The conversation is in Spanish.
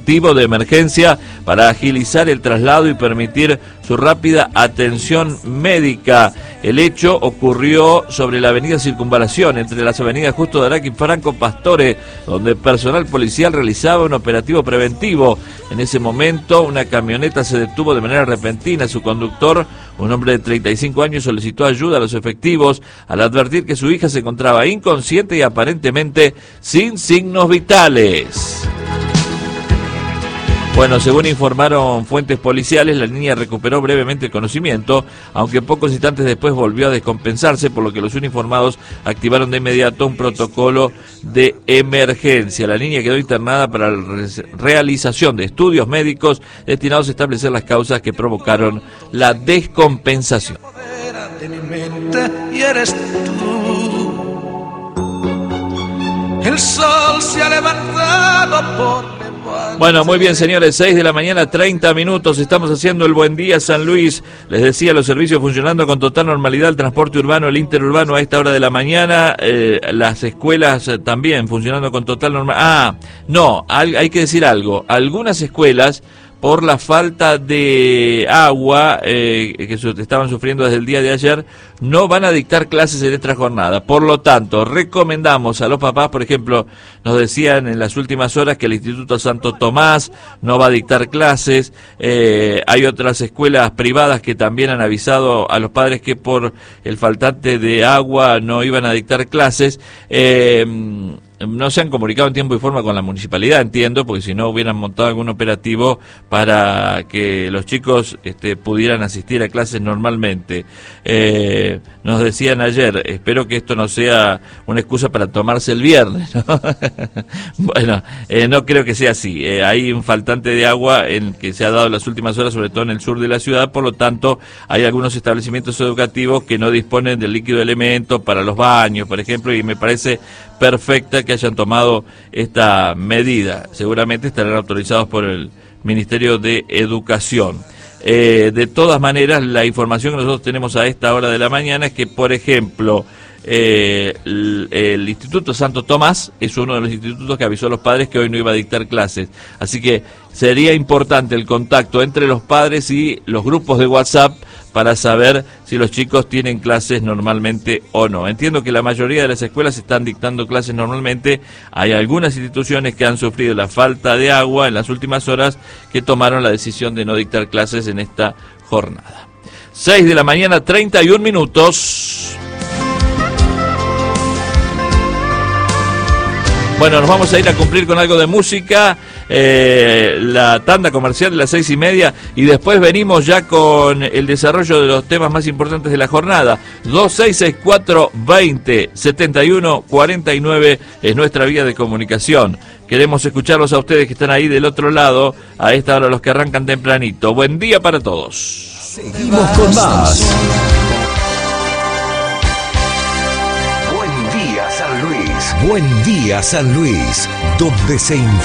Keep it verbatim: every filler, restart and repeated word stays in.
dispositivo de emergencia para agilizar el traslado y permitir su rápida atención médica. El hecho ocurrió sobre la avenida Circunvalación, entre las avenidas Justo de Araque y Franco Pastore, donde personal policial realizaba un operativo preventivo. En ese momento, una camioneta se detuvo de manera repentina. Su conductor, un hombre de treinta y cinco años, solicitó ayuda a los efectivos al advertir que su hija se encontraba inconsciente y aparentemente sin signos vitales. Bueno, según informaron fuentes policiales, la niña recuperó brevemente el conocimiento, aunque pocos instantes después volvió a descompensarse, por lo que los uniformados activaron de inmediato un protocolo de emergencia. La niña quedó internada para la realización de estudios médicos destinados a establecer las causas que provocaron la descompensación. De mi mente y eres tú. El sol se ha levantado por... Bueno, muy bien, señores, seis de la mañana, treinta minutos, estamos haciendo el Buen Día San Luis. Les decía, los servicios funcionando con total normalidad, el transporte urbano, el interurbano a esta hora de la mañana, eh, las escuelas eh, también funcionando con total normalidad. Ah, no, hay, hay que decir algo, algunas escuelas, por la falta de agua eh, que su, estaban sufriendo desde el día de ayer, no van a dictar clases en esta jornada. Por lo tanto, recomendamos a los papás, por ejemplo, nos decían en las últimas horas que el Instituto Santo Tomás no va a dictar clases. Eh, hay otras escuelas privadas que también han avisado a los padres que por el faltante de agua no iban a dictar clases. Eh, No se han comunicado en tiempo y forma con la municipalidad, entiendo, porque si no hubieran montado algún operativo para que los chicos este, pudieran asistir a clases normalmente. Eh, nos decían ayer, espero que esto no sea una excusa para tomarse el viernes, ¿no? Bueno, eh, no creo que sea así. Eh, hay un faltante de agua en que se ha dado en las últimas horas, sobre todo en el sur de la ciudad, por lo tanto, hay algunos establecimientos educativos que no disponen del líquido elemento para los baños, por ejemplo, y me parece perfecta que hayan tomado esta medida. Seguramente estarán autorizados por el Ministerio de Educación. Eh, de todas maneras, la información que nosotros tenemos a esta hora de la mañana es que, por ejemplo, eh, el, el Instituto Santo Tomás es uno de los institutos que avisó a los padres que hoy no iba a dictar clases. Así que sería importante el contacto entre los padres y los grupos de WhatsApp para saber si los chicos tienen clases normalmente o no. Entiendo que la mayoría de las escuelas están dictando clases normalmente. Hay algunas instituciones que han sufrido la falta de agua en las últimas horas que tomaron la decisión de no dictar clases en esta jornada. seis de la mañana, treinta y un minutos. Bueno, nos vamos a ir a cumplir con algo de música, eh, la tanda comercial de las seis y media, y después venimos ya con el desarrollo de los temas más importantes de la jornada. Dos seis seis cuatro veinte setenta y uno cuarenta y nueve es nuestra vía de comunicación. Queremos escucharlos a ustedes que están ahí del otro lado, a esta hora los que arrancan tempranito. Buen día para todos. Seguimos con más. Buen día San Luis, donde se informa.